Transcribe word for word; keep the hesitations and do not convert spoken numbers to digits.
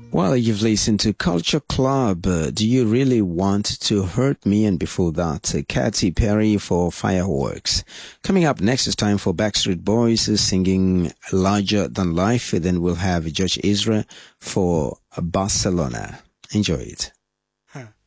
Well, you've listened to Culture Club. Uh, Do You Really Want to Hurt Me? And before that, uh, Katy Perry for Fireworks. Coming up next is time for Backstreet Boys uh, singing Larger Than Life. Then we'll have George Ezra for Barcelona. Enjoy it.